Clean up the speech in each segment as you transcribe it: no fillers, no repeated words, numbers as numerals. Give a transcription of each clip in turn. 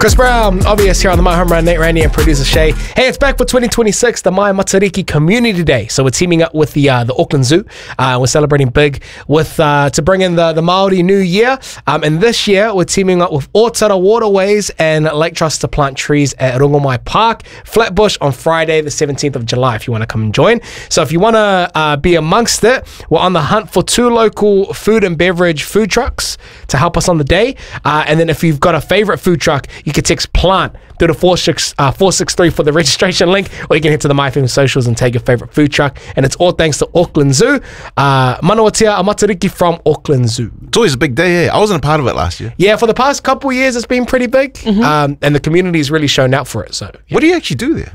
Chris Brown, obvious here on the My Home Run, Nate Randy and producer Shay. Hey, it's back for 2026, the My Matariki Community Day. So we're teaming up with the Auckland Zoo. We're celebrating big with to bring in the Māori New Year. And this year, we're teaming up with Otara Waterways and Lake Trust to plant trees at Rongomai Park, Flatbush on Friday, the 17th of July, if you want to come and join. So if you want to be amongst it, we're on the hunt for 2 local food and beverage food trucks to help us on the day. And then if you've got a favorite food truck, you can text PLANT through the 463 for the registration link, or you can head to the MyFM socials and take your favorite food truck. And it's all thanks to Auckland Zoo. Manawatia Amatariki from Auckland Zoo. It's always a big day, I wasn't a part of it last year. Yeah, for the past couple of years, it's been pretty big. And the community's really shown out for it. So, yeah. What do you actually do there?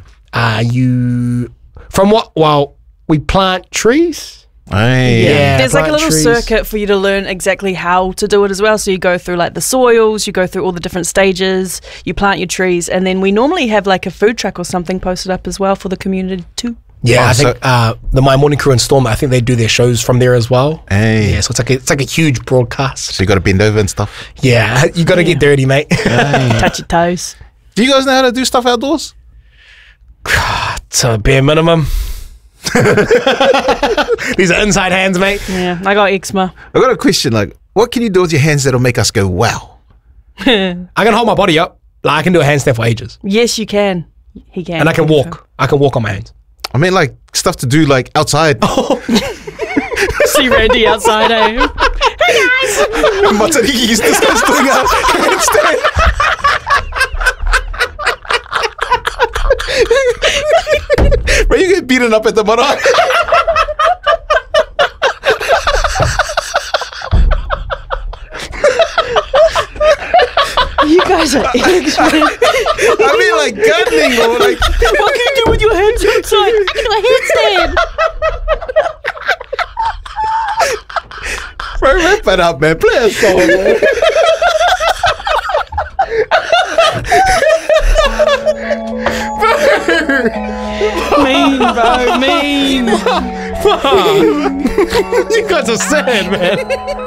We plant trees. Yeah, there's like a little trees. circuit for you to learn exactly how to do it as well. So you go through like the soils, you go through all the different stages, you plant your trees, and then we normally have like a food truck or something posted up as well for the community too. Yeah, I think the My Morning Crew and Storm, I think they do their shows from there as well. Yeah, so it's like a huge broadcast. So you got to bend over and stuff. Yeah, you got to get dirty, mate. Touch your toes. Do you guys know how to do stuff outdoors? To a bare minimum. These are inside hands, mate. Yeah, I got eczema. I got a question, like, what can you do with your hands that'll make us go, wow? I can hold my body up. Like, I can do a handstand for ages. Yes, you can. He can. And I can walk. I can walk on my hands. I mean, like, stuff to do, like, outside. See Randy outside, eh? Hey, guys! Matariki's just doing a handstand. Bro, you get beaten up at the marae. You guys are idiots, man. I mean, like, gardening or like... What can you do with your hands outside? I can do a handstand. Bro, wrap it up, man. Play a song, man. Mean, bro, mean. You guys are sad, man.